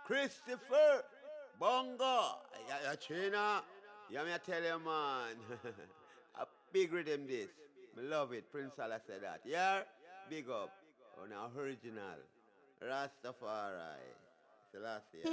Christopher, Bongo, China. Yeah, me I tell you, man. A big rhythm this. Me love it. Prince Allah said that. Yeah, big up. On our original. Rastafari. Selassie.